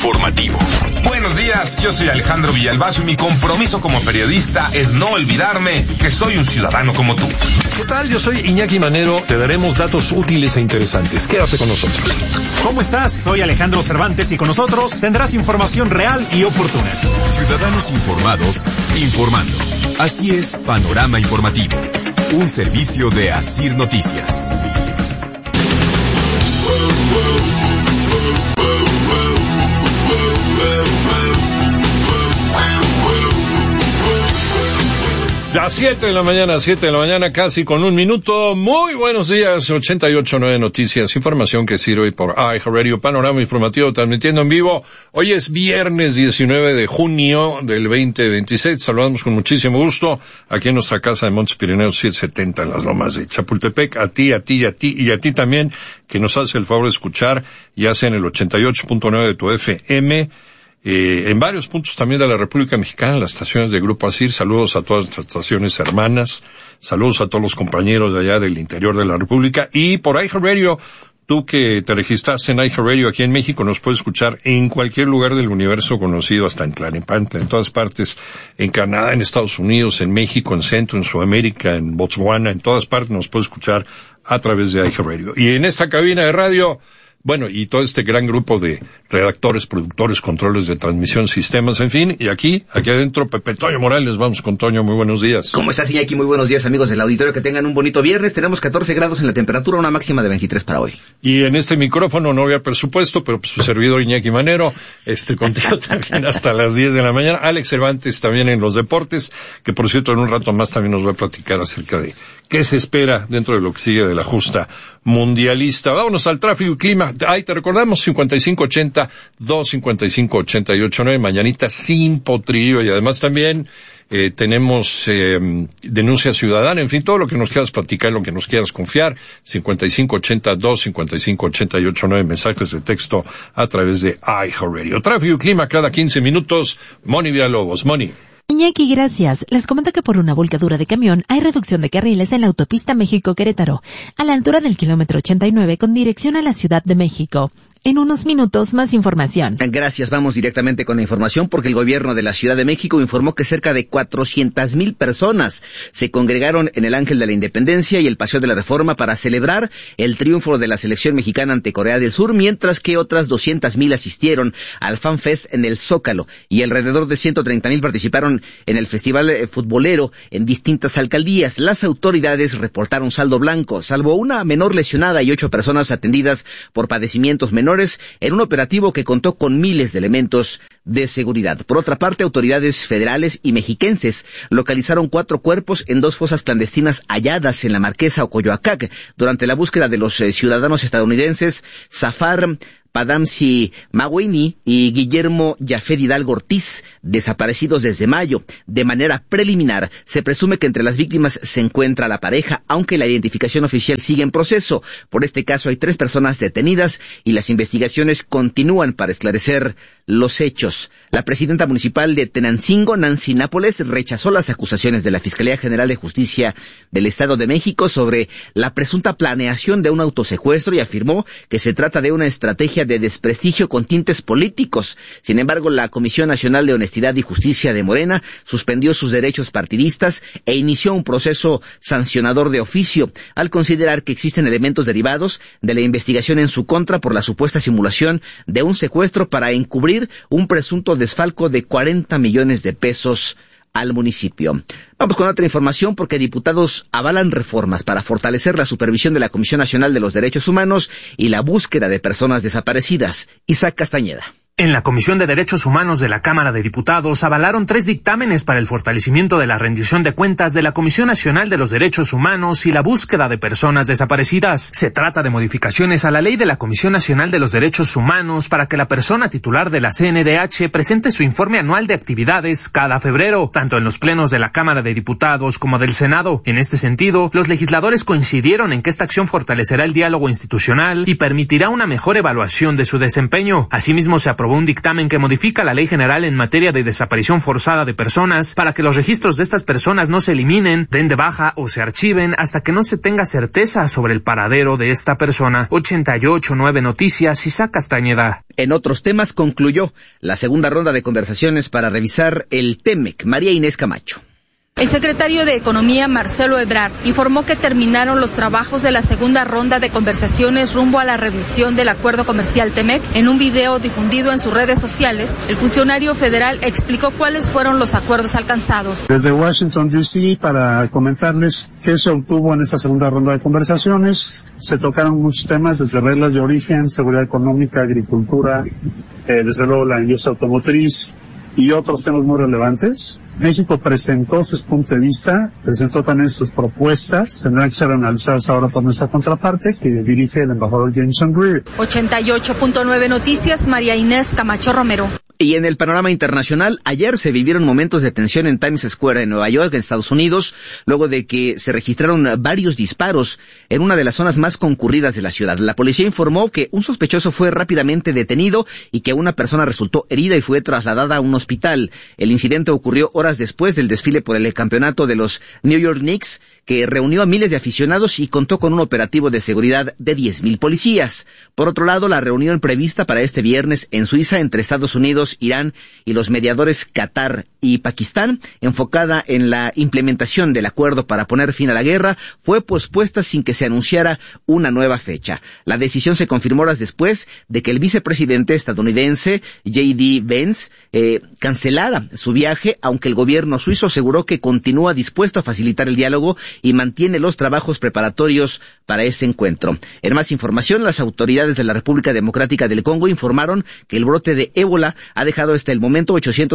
informativo. Buenos días, yo soy Alejandro Villalbazo y mi compromiso como periodista es no olvidarme que soy un ciudadano como tú. ¿Qué tal? Yo soy Iñaki Manero. Te daremos datos útiles e interesantes. Quédate con nosotros. ¿Cómo estás? Soy Alejandro Cervantes y con nosotros tendrás información real y oportuna. Ciudadanos informados, informando. Así es, Panorama Informativo. Un servicio de Asir Noticias. Ya 7 de la mañana, casi con un minuto. Muy buenos días, 88.9 Noticias, información que sirve por iHeartRadio, Panorama Informativo, transmitiendo en vivo. Hoy es viernes 19 de junio del 2026. Saludamos con muchísimo gusto aquí en nuestra casa de Montes Pirineos 770 en las Lomas de Chapultepec. A ti y a ti también, que nos hace el favor de escuchar, ya sea en el 88.9 de tu FM, en varios puntos también de la República Mexicana, las estaciones de Grupo Asir. Saludos a todas nuestras estaciones hermanas, saludos a todos los compañeros de allá del interior de la República, y por iHeartRadio. Tú que te registraste en iHeartRadio aquí en México nos puedes escuchar en cualquier lugar del universo conocido, hasta en Tlalnepantla, en todas partes, en Canadá, en Estados Unidos, en México, en Centro, en Sudamérica, en Botswana, en todas partes nos puedes escuchar a través de iHeartRadio. Y en esta cabina de radio, bueno, y todo este gran grupo de redactores, productores, controles de transmisión, sistemas, en fin, y aquí adentro, Pepe Toño Morales. Vamos con Toño, muy buenos días. ¿Cómo estás, Iñaki? Muy buenos días, amigos del auditorio, que tengan un bonito viernes. Tenemos 14 grados en la temperatura, una máxima de 23 para hoy. Y en este micrófono no había presupuesto, pero pues, su servidor Iñaki Manero, contigo también hasta las 10 de la mañana. Alex Cervantes también en los deportes, que por cierto en un rato más también nos va a platicar acerca de qué se espera dentro de lo que sigue de la justa mundialista. Vámonos al tráfico y clima. Ahí te recordamos, 5580-255-88-9, mañanita sin potrillo, y además también tenemos denuncia ciudadana, en fin, todo lo que nos quieras platicar, lo que nos quieras confiar, 5580-255-88-9, mensajes de texto a través de iHeartRadio. Tráfico y clima cada 15 minutos. Moni Villalobos. Moni. Iñaki, gracias. Les comento que por una volcadura de camión hay reducción de carriles en la autopista México-Querétaro, a la altura del kilómetro 89 con dirección a la Ciudad de México. En unos minutos, más información. Gracias, vamos directamente con la información porque el gobierno de la Ciudad de México informó que cerca de 400,000 personas se congregaron en el Ángel de la Independencia y el Paseo de la Reforma para celebrar el triunfo de la selección mexicana ante Corea del Sur, mientras que otras 200,000 asistieron al Fan Fest en el Zócalo y alrededor de 130,000 participaron en el festival futbolero en distintas alcaldías. Las autoridades reportaron saldo blanco, salvo una menor lesionada y 8 personas atendidas por padecimientos menores en un operativo que contó con miles de elementos de seguridad. Por otra parte, autoridades federales y mexiquenses localizaron 4 cuerpos en 2 fosas clandestinas halladas en la Marquesa o Coyoacac durante la búsqueda de los ciudadanos estadounidenses Zafar Padamsi Maguini y Guillermo Yafet Hidalgo Ortiz, desaparecidos desde mayo. De manera preliminar, se presume que entre las víctimas se encuentra la pareja, aunque la identificación oficial sigue en proceso. Por este caso hay 3 personas detenidas y las investigaciones continúan para esclarecer los hechos. La presidenta municipal de Tenancingo, Nancy Nápoles, rechazó las acusaciones de la Fiscalía General de Justicia del Estado de México sobre la presunta planeación de un autosecuestro y afirmó que se trata de una estrategia de desprestigio con tintes políticos. Sin embargo, la Comisión Nacional de Honestidad y Justicia de Morena suspendió sus derechos partidistas e inició un proceso sancionador de oficio al considerar que existen elementos derivados de la investigación en su contra por la supuesta simulación de un secuestro para encubrir un presunto desfalco de 40 millones de pesos al municipio. Vamos con otra información porque diputados avalan reformas para fortalecer la supervisión de la Comisión Nacional de los Derechos Humanos y la búsqueda de personas desaparecidas. Isaac Castañeda. En la Comisión de Derechos Humanos de la Cámara de Diputados avalaron 3 dictámenes para el fortalecimiento de la rendición de cuentas de la Comisión Nacional de los Derechos Humanos y la búsqueda de personas desaparecidas. Se trata de modificaciones a la Ley de la Comisión Nacional de los Derechos Humanos para que la persona titular de la CNDH presente su informe anual de actividades cada febrero, tanto en los plenos de la Cámara de Diputados como del Senado. En este sentido, los legisladores coincidieron en que esta acción fortalecerá el diálogo institucional y permitirá una mejor evaluación de su desempeño. Asimismo, se aprobó aprobó un dictamen que modifica la Ley General en materia de desaparición forzada de personas para que los registros de estas personas no se eliminen, den de baja o se archiven hasta que no se tenga certeza sobre el paradero de esta persona. 88.9 Noticias, Isaac Castañeda. En otros temas concluyó la segunda ronda de conversaciones para revisar el TEMEC. María Inés Camacho. El secretario de Economía, Marcelo Ebrard, informó que terminaron los trabajos de la segunda ronda de conversaciones rumbo a la revisión del acuerdo comercial TEMEC. En un video difundido en sus redes sociales, el funcionario federal explicó cuáles fueron los acuerdos alcanzados. Desde Washington, D.C., para comentarles qué se obtuvo en esta segunda ronda de conversaciones, se tocaron muchos temas, desde reglas de origen, seguridad económica, agricultura, desde luego la industria automotriz, y otros temas muy relevantes. México presentó sus puntos de vista, presentó también sus propuestas, tendrán que ser analizadas ahora por nuestra contraparte, que dirige el embajador Jameson Greer. 88.9 Noticias, María Inés Camacho Romero. Y en el panorama internacional, ayer se vivieron momentos de tensión en Times Square, en Nueva York, en Estados Unidos, luego de que se registraron varios disparos en una de las zonas más concurridas de la ciudad. La policía informó que un sospechoso fue rápidamente detenido y que una persona resultó herida y fue trasladada a un hospital. El incidente ocurrió horas después del desfile por el campeonato de los New York Knicks, que reunió a miles de aficionados y contó con un operativo de seguridad de 10,000 policías. Por otro lado, la reunión prevista para este viernes en Suiza entre Estados Unidos, Irán y los mediadores Qatar y Pakistán, enfocada en la implementación del acuerdo para poner fin a la guerra, fue pospuesta sin que se anunciara una nueva fecha. La decisión se confirmó horas después de que el vicepresidente estadounidense J.D. Vance cancelara su viaje, aunque el gobierno suizo aseguró que continúa dispuesto a facilitar el diálogo y mantiene los trabajos preparatorios para ese encuentro. En más información, las autoridades de la República Democrática del Congo informaron que el brote de ébola ha dejado hasta el momento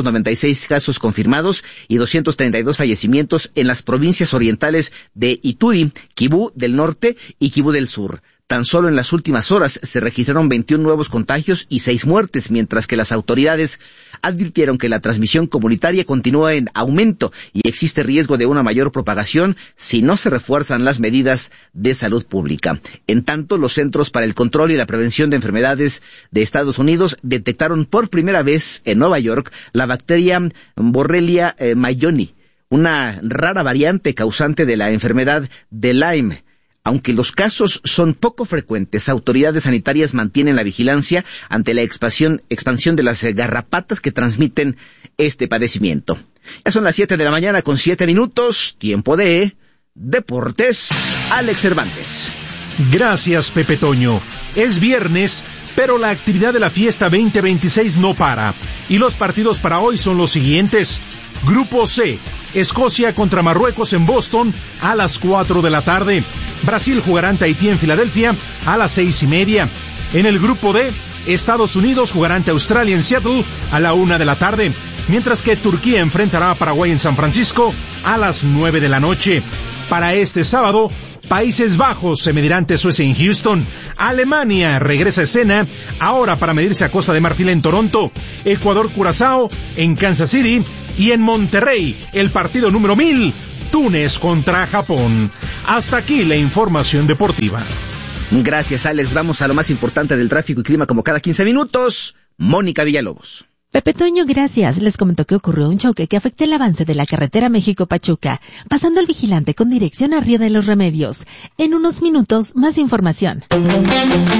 896 casos confirmados y 232 fallecimientos en las provincias orientales de Ituri, Kivu del Norte y Kivu del Sur. Tan solo en las últimas horas se registraron 21 nuevos contagios y 6 muertes, mientras que las autoridades advirtieron que la transmisión comunitaria continúa en aumento y existe riesgo de una mayor propagación si no se refuerzan las medidas de salud pública. En tanto, los Centros para el Control y la Prevención de Enfermedades de Estados Unidos detectaron por primera vez en Nueva York la bacteria Borrelia mayoni, una rara variante causante de la enfermedad de Lyme. Aunque los casos son poco frecuentes, autoridades sanitarias mantienen la vigilancia ante la expansión de las garrapatas que transmiten este padecimiento. Ya son las 7 de la mañana con 7 minutos, tiempo de Deportes. Alex Cervantes. Gracias, Pepe Toño. Es viernes, pero la actividad de la fiesta 2026 no para. Y los partidos para hoy son los siguientes. Grupo C, Escocia contra Marruecos en Boston a las 4 de la tarde. Brasil jugará ante Haití en Filadelfia a las 6:30. En el grupo D, Estados Unidos jugará ante Australia en Seattle a la 1 de la tarde. Mientras que Turquía enfrentará a Paraguay en San Francisco a las 9 de la noche. Para este sábado, Países Bajos se medirá ante Suecia en Houston. Alemania regresa a escena ahora para medirse a Costa de Marfil en Toronto. Ecuador-Curazao en Kansas City. Y en Monterrey, el partido número 1000, Túnez contra Japón. Hasta aquí la información deportiva. Gracias, Alex. Vamos a lo más importante del tráfico y clima como cada 15 minutos. Mónica Villalobos. Pepe Toño, gracias. Les comentó que ocurrió un choque que afecta el avance de la carretera México-Pachuca, pasando el vigilante con dirección a Río de los Remedios. En unos minutos, más información.